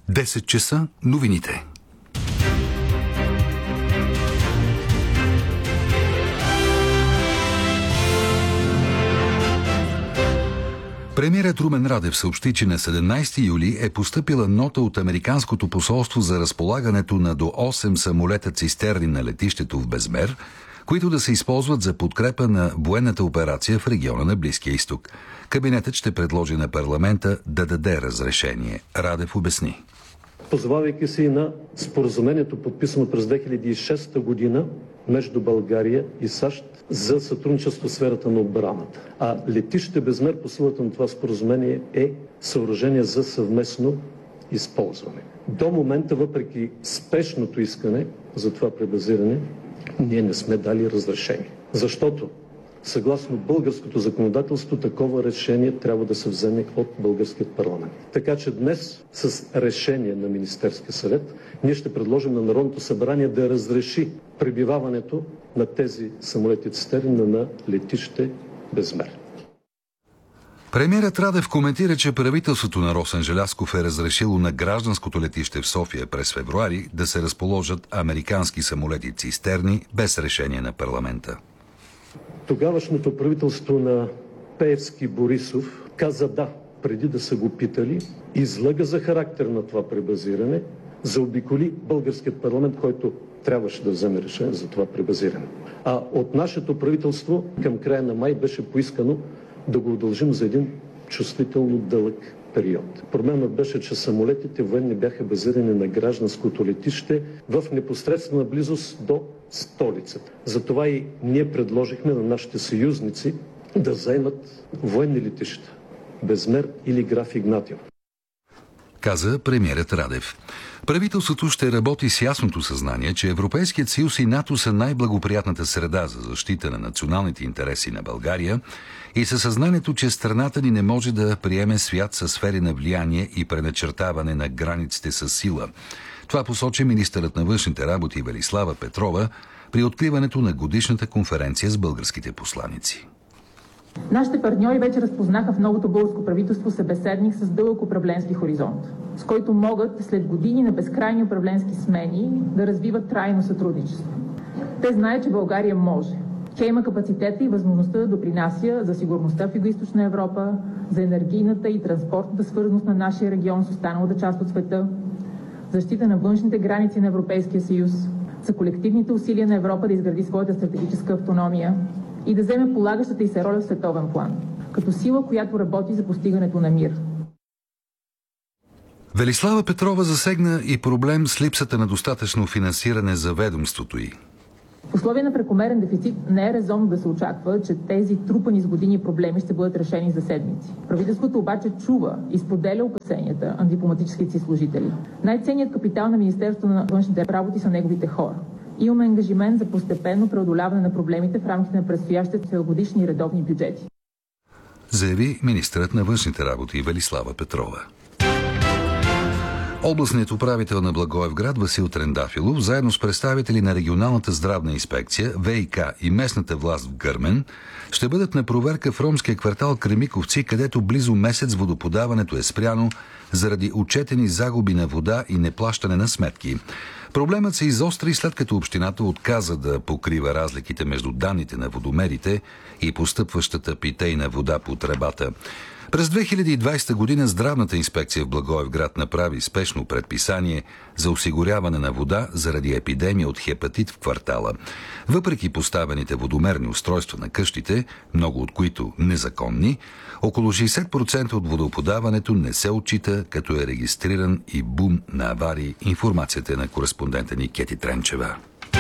10 часа новините. Премиерът Румен Радев съобщи, че на 17 юли е постъпила нота от Американското посолство за разполагането на до 8 самолета цистерни на летището в Безмер, които да се използват за подкрепа на военната операция в региона на Близкия изток. Кабинетът ще предложи на парламента да даде разрешение. Радев обясни. Позовавайки се и на споразумението, подписано през 2006 година между България и САЩ за сътрудничество в сферата на отбраната. А летище Безмер по силата на това споразумение е съоръжение за съвместно използване. До момента, въпреки спешното искане за това пребазиране, ние не сме дали разрешение. Защото съгласно българското законодателство, такова решение трябва да се вземе от българският парламент. Така че днес с решение на Министерския съвет ние ще предложим на Народното събрание да разреши пребиваването на тези самолети цистерни на летище Безмер. Премиерът Радев коментира, че правителството на Росен Желязков е разрешило на гражданското летище в София през февруари да се разположат американски самолети цистерни без решение на парламента. Тогавашното правителство на Пеевски Борисов каза да, преди да са го питали, излъга за характер на това пребазиране, заобиколи българският парламент, който трябваше да вземе решение за това пребазиране. А от нашето правителство към края на май беше поискано да го удължим за един чувствително дълъг период. Проблемът беше, че самолетите военни бяха базирани на гражданското летище в непосредствена близост до столицата. Затова и ние предложихме на нашите съюзници да заемат военни летища Безмер или Граф Игнатиево. Каза премиерът Радев. Правителството ще работи с ясното съзнание, че Европейският съюз и НАТО са най-благоприятната среда за защита на националните интереси на България и със съзнанието, че страната ни не може да приеме свят със сфери на влияние и преначертаване на границите със сила. Това посочи министърът на външните работи Велислава Петрова при откриването на годишната конференция с българските посланици. Нашите партньори вече разпознаха в новото българско правителство събеседник с дълъг управленски хоризонт, с който могат след години на безкрайни управленски смени да развиват трайно сътрудничество. Те знаят, че България може. Тя има капацитета и възможността да допринася за сигурността в Югоизточна Европа, за енергийната и транспортната свързаност на нашия регион с останалата част от света, защита на външните граници на Европейския съюз, за колективните усилия на Европа да изгради своята стратегическа автономия и да вземе полагащата й се роля в световен план, като сила, която работи за постигането на мир. Велислава Петрова засегна и проблем с липсата на достатъчно финансиране за ведомството й. В условия на прекомерен дефицит не е резонно да се очаква, че тези трупани с години проблеми ще бъдат решени за седмици. Правителството обаче чува и споделя опасенията на дипломатическите си служители. Най-ценният капитал на Министерството на външните работи са неговите хора. Имаме ангажимент за постепенно преодоляване на проблемите в рамките на предстоящите целогодишни редовни бюджети. Заяви министърът на външните работи Велислава Петрова. Областният управител на Благоевград Васил Трендафилов, заедно с представители на регионалната здравна инспекция, ВИК и местната власт в Гърмен, ще бъдат на проверка в ромския квартал Кремиковци, където близо месец водоподаването е спряно заради отчетени загуби на вода и неплащане на сметки. Проблемът се изостри след като общината отказа да покрива разликите между данните на водомерите и постъпващата питейна вода по тръбата. През 2020 година здравната инспекция в Благоевград направи спешно предписание за осигуряване на вода заради епидемия от хепатит в квартала. Въпреки поставените водомерни устройства на къщите, много от които незаконни, около 60% от водоподаването не се отчита, като е регистриран и бум на аварии. Информацията е на кореспондента ни Кети Тренчева.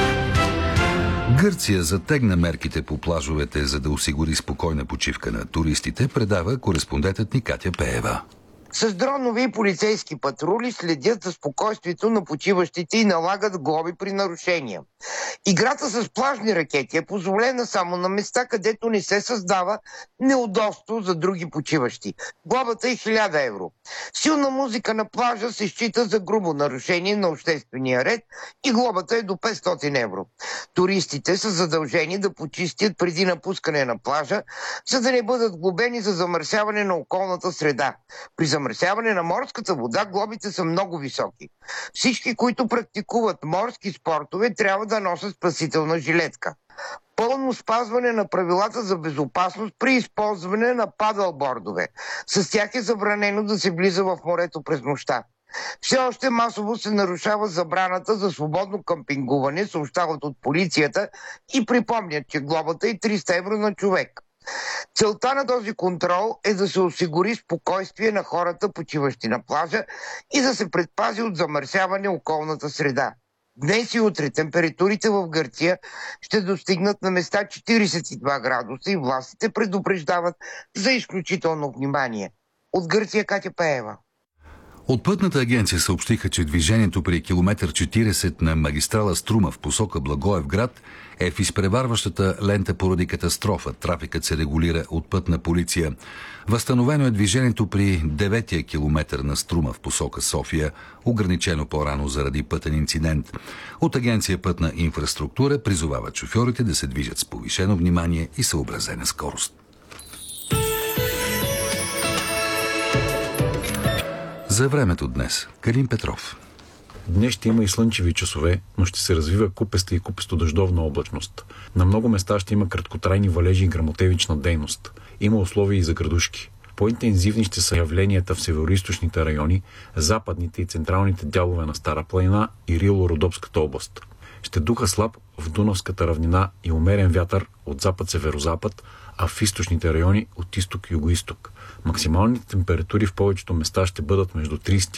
Гърция затегна мерките по плажовете, за да осигури спокойна почивка на туристите, предава кореспондентът ни Катя Пеева. С дронови и полицейски патрули следят за спокойствието на почиващите и налагат глоби при нарушения. Играта с плажни ракети е позволена само на места, където не се създава неудобство за други почиващи. Глобата е 1000 евро. Силна музика на плажа се счита за грубо нарушение на обществения ред и глобата е до 500 евро. Туристите са задължени да почистят преди напускане на плажа, за да не бъдат глобени за замърсяване на околната среда. При замърсяване на морската вода глобите са много високи. Всички, които практикуват морски спортове, трябва да носят спасителна жилетка. Пълно спазване на правилата за безопасност при използване на падълбордове. С тях е забранено да се влиза в морето през нощта. Все още масово се нарушава забраната за свободно къмпингуване, съобщават от полицията и припомнят, че глобата е 300 евро на човек. Целта на този контрол е да се осигури спокойствие на хората, почиващи на плажа, и да се предпази от замърсяване околната среда. Днес и утре температурите в Гърция ще достигнат на места 42 градуса и властите предупреждават за изключително внимание. От Гърция Катя Пеева. От Пътната агенция съобщиха, че движението при километър 40 на магистрала Струма в посока Благоевград е в изпреварващата лента поради катастрофа. Трафикът се регулира от Пътна полиция. Възстановено е движението при 9-я километър на Струма в посока София, ограничено по-рано заради пътен инцидент. От агенция Пътна инфраструктура призовават шофьорите да се движат с повишено внимание и съобразена скорост. За времето днес. Калин Петров. Днес ще има и слънчеви часове, но ще се развива купеста и купесто-дъждовна облачност. На много места ще има краткотрайни валежи и гръмотевична дейност. Има условия и за градушки. По-интензивни ще са явленията в североизточните райони, западните и централните дялове на Стара планина и Рило-Родопската област. Ще духа слаб в Дунавската равнина и умерен вятър от запад-северозапад, а в източните райони от изток-югоизток. Максималните температури в повечето места ще бъдат между 30